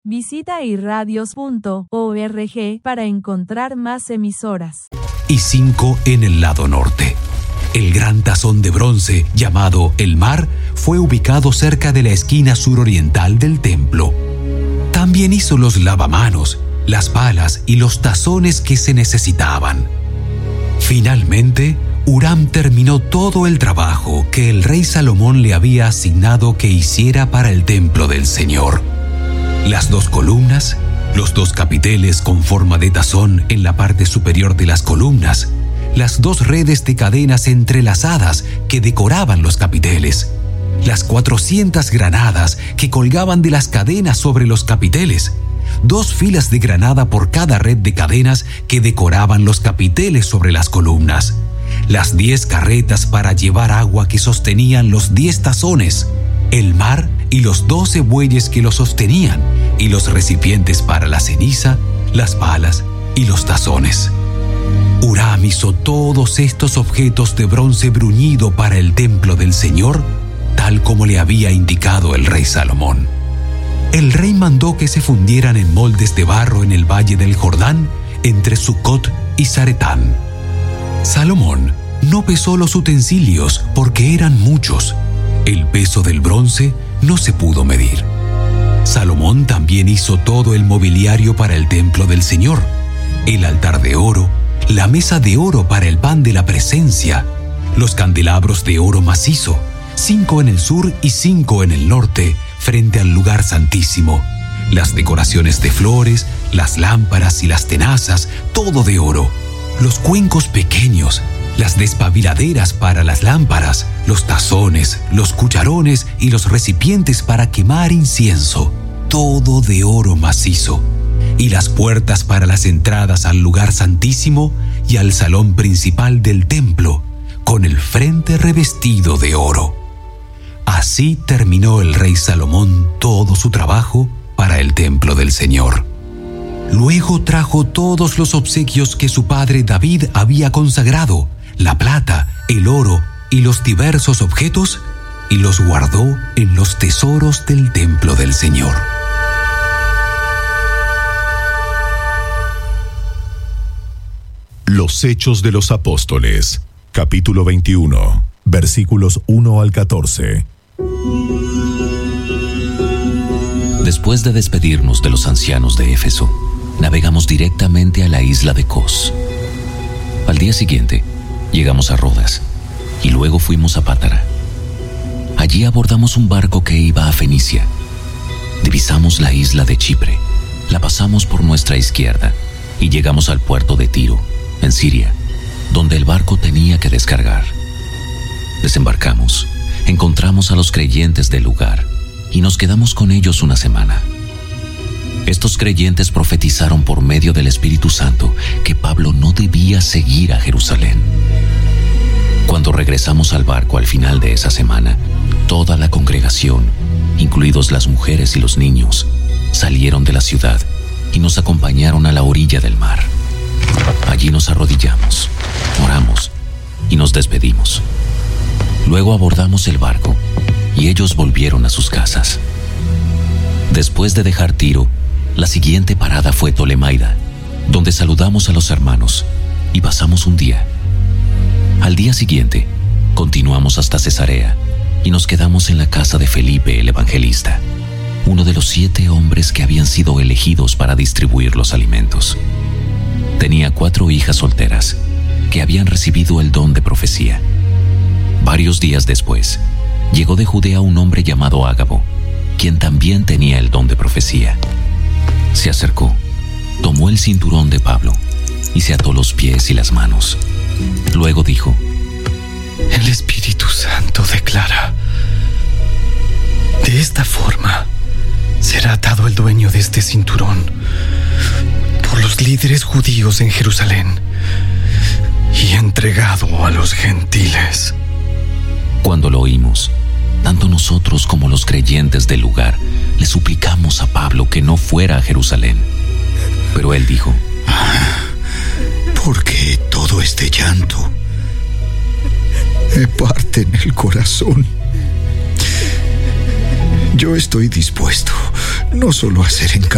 Visita irradios.org para encontrar más emisoras. Y 5 en el lado norte. El gran tazón de bronce, llamado el Mar, fue ubicado cerca de la esquina suroriental del templo. También hizo los lavamanos, las palas y los tazones que se necesitaban. Finalmente, Huram terminó todo el trabajo que el rey Salomón le había asignado que hiciera para el templo del Señor. Las 2 columnas, los 2 capiteles con forma de tazón en la parte superior de las columnas, las 2 redes de cadenas entrelazadas que decoraban los capiteles, las 400 granadas que colgaban de las cadenas sobre los capiteles, 2 filas de granada por cada red de cadenas que decoraban los capiteles sobre las columnas, las 10 carretas para llevar agua que sostenían los 10 tazones, el mar y los 12 bueyes que lo sostenían, y los recipientes para la ceniza, las palas y los tazones. Huram hizo todos estos objetos de bronce bruñido para el templo del Señor, tal como le había indicado el rey Salomón. El rey mandó que se fundieran en moldes de barro en el valle del Jordán, entre Sucot y Zaretán. Salomón no pesó los utensilios porque eran muchos. El peso del bronce no se pudo medir. Salomón también hizo todo el mobiliario para el templo del Señor, el altar de oro, la mesa de oro para el pan de la presencia, los candelabros de oro macizo, 5 en el sur y 5 en el norte, frente al lugar santísimo, las decoraciones de flores, las lámparas y las tenazas, todo de oro, los cuencos pequeños, las despabiladeras para las lámparas, los tazones, los cucharones y los recipientes para quemar incienso, todo de oro macizo, y las puertas para las entradas al lugar santísimo y al salón principal del templo, con el frente revestido de oro. Así terminó el rey Salomón todo su trabajo para el templo del Señor. Luego trajo todos los obsequios que su padre David había consagrado, la plata, el oro y los diversos objetos, y los guardó en los tesoros del templo del Señor. Los Hechos de los Apóstoles, capítulo 21, versículos 1 al 14. Después de despedirnos de los ancianos de Éfeso, navegamos directamente a la isla de Cos. Al día siguiente, llegamos a Rodas y luego fuimos a Pátara. Allí abordamos un barco que iba a Fenicia. Divisamos la isla de Chipre, la pasamos por nuestra izquierda y llegamos al puerto de Tiro, en Siria, donde el barco tenía que descargar. Desembarcamos, encontramos a los creyentes del lugar y nos quedamos con ellos una semana. Estos creyentes profetizaron por medio del Espíritu Santo que Pablo no debía seguir a Jerusalén. Cuando regresamos al barco al final de esa semana, toda la congregación, incluidos las mujeres y los niños, salieron de la ciudad y nos acompañaron a la orilla del mar. Allí nos arrodillamos, oramos y nos despedimos. Luego abordamos el barco y ellos volvieron a sus casas. Después de dejar Tiro, la siguiente parada fue Tolemaida, donde saludamos a los hermanos y pasamos un día. Al día siguiente, continuamos hasta Cesarea y nos quedamos en la casa de Felipe el evangelista, uno de los 7 hombres que habían sido elegidos para distribuir los alimentos. Tenía 4 hijas solteras que habían recibido el don de profecía. Varios días después, llegó de Judea un hombre llamado Ágabo, quien también tenía el don de profecía. Se acercó, tomó el cinturón de Pablo y se ató los pies y las manos. Luego dijo: El Espíritu Santo declara: de esta forma será atado el dueño de este cinturón por los líderes judíos en Jerusalén y entregado a los gentiles. Cuando lo oímos, tanto nosotros como los creyentes del lugar le suplicamos a Pablo que no fuera a Jerusalén. Pero él dijo: ¿por qué todo este llanto? Me parte en el corazón. Yo estoy dispuesto no solo a ser encarcelado,